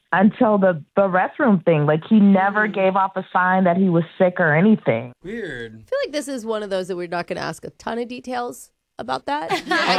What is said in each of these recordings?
until the restroom thing. Like, he never gave off a sign that he was sick or anything. Weird. I feel like this is one of those that we're not going to ask a ton of details about that.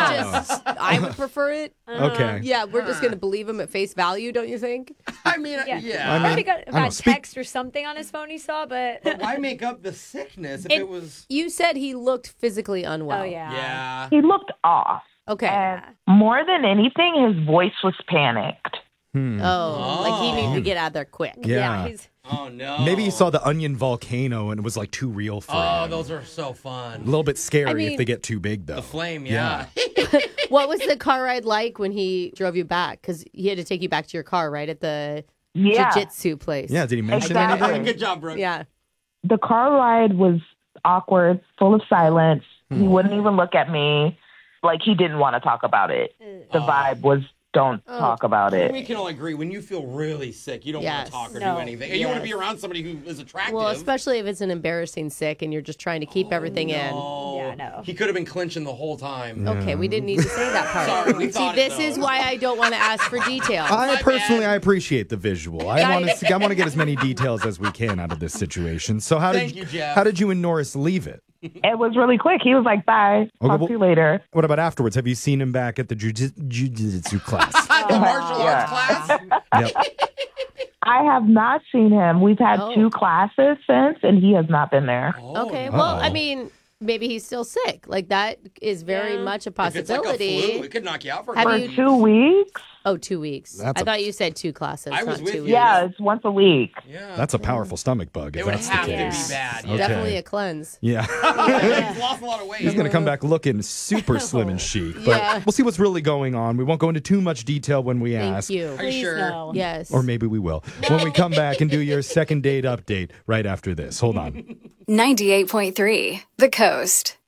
I would prefer it. Okay. Yeah, we're just going to believe him at face value, don't you think? I mean, yeah. I mean, He got I don't know, a text or something on his phone he saw, but Why make up the sickness if it was... You said he looked physically unwell. oh yeah. Yeah. He looked off. Okay. And more than anything, his voice was panicked. Like he needed to get out there quick. Yeah. He's Oh, no. Maybe he saw the onion volcano and it was like too real for Oh, him. those are so A fun. little bit scary I mean, if they get too big, though. The flame, yeah. What was the car ride like when he drove you back? Because he had to take you back to your car, right, at the Yeah. jiu-jitsu place. Yeah, did he mention Exactly. anything? Good job, Brooke. Yeah. The car ride was awkward, full of silence. He wouldn't even look at me. Like, he didn't want to talk about it. The vibe was, don't talk about it. We can all agree, when you feel really sick, you don't want Yes. to talk or No. do anything. And you want to be around somebody who is attractive. Well, especially if it's an embarrassing sick and you're just trying to keep everything in. Yeah, no. He could have been clinching the whole time. Okay, we didn't need to say that part. Sorry, we See, thought it, this though. is why I don't want to ask for details. I My personally, bad. I appreciate the visual. I want to get as many details as we can out of this situation. So Thank you, Jeff. how did you and Norris leave it? It was really quick. He was like, bye. Okay, Talk well- to you later. What about afterwards? Have you seen him back at the jiu-jitsu class? The martial Yeah. arts class? Yep. I have not seen him. We've had Oh. 2 classes since, and he has not been there. Okay, well, I mean, maybe he's still sick. Like, that is very much a If it's like a possibility. flu, it could knock you out for a Have couple For you- 2 weeks? Oh, 2 weeks. That's I a- thought you said 2 classes, I was not with 2 you. weeks. Yeah, it's once a week. Yeah. That's a powerful stomach bug. If It would that's have the to case. be bad. Okay. Definitely a cleanse. Yeah. He's lost a lot of weight. He's going to come back looking super slim and chic. But Yeah. we'll see what's really going on. We won't go into too much detail when we Thank ask. you. Are you Please sure? no. Yes. Or maybe we will. When we come back and do your second date update right after this. Hold on. 98.3 The Coast.